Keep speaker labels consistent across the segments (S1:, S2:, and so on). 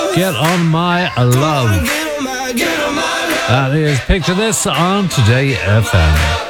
S1: Get On My Love. That is Picture This on Today FM.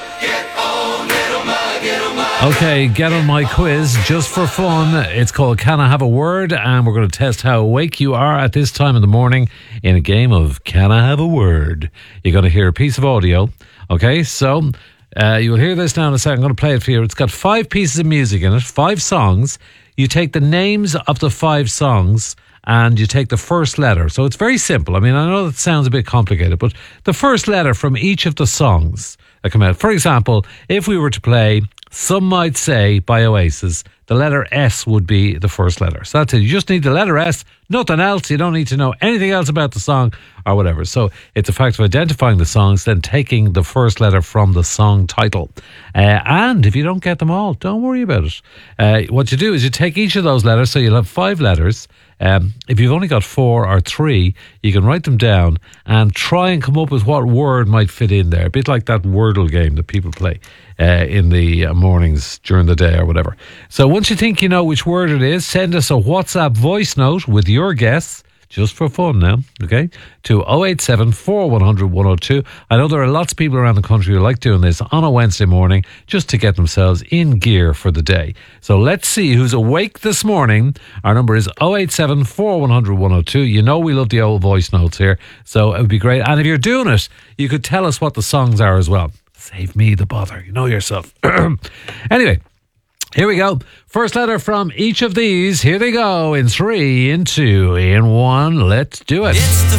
S1: Okay, get on my quiz just for fun. It's called Can I Have a Word? And we're going to test how awake you are at this time in the morning in a game of Can I Have a Word? You're going to hear a piece of audio. Okay, so you'll hear this now in a second. I'm going to play it for you. It's got 5 pieces of music in it, 5 songs. You take the names of the 5 songs and you take the first letter. So it's very simple. I mean, I know that sounds a bit complicated, but the first letter from each of the songs that come out. For example, if we were to play Some Might Say by Oasis, the letter S would be the first letter. So that's it. You just need the letter S, nothing else. You don't need to know anything else about the song or whatever. So it's a fact of identifying the songs, then taking the first letter from the song title. And if you don't get them all, don't worry about it. What you do is you take each of those letters, so you'll have 5 letters. If you've only got 4 or 3, you can write them down and try and come up with what word might fit in there. A bit like that Wordle game that people play in the mornings during the day or whatever. So once you think you know which word it is, send us a WhatsApp voice note with your guess, just for fun now, okay, to 087 4100 102. I know there are lots of people around the country who like doing this on a Wednesday morning just to get themselves in gear for the day. So let's see who's awake this morning. Our number is 087 4100 102. You know we love the old voice notes here, so it would be great. And if you're doing it, you could tell us what the songs are as well. Save me the bother. You know yourself. Anyway, here we go. First letter from each of these. Here they go in 3, in 2, in 1. Let's do it.
S2: It's the